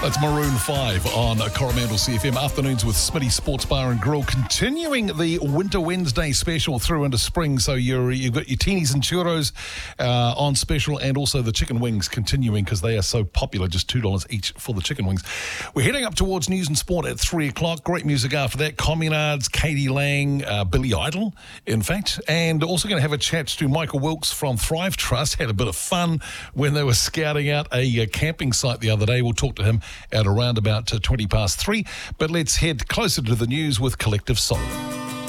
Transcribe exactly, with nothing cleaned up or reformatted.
That's Maroon five on Coromandel C F M. Afternoons with Smitty Sports Bar and Grill, continuing the Winter Wednesday special through into spring. So you're, you've got your teenies and churros uh, on special, and also the chicken wings continuing because they are so popular, just two dollars each for the chicken wings. We're heading up towards news and sport at three o'clock. Great music after that. Communards, Katie Lang, uh, Billy Idol, in fact. And also going to have a chat to Michael Wilkes from Thrive Trust. Had a bit of fun when they were scouting out a, a camping site the other day. We'll talk to him at around about uh, twenty past three. But let's head closer to the news with Collective Soul.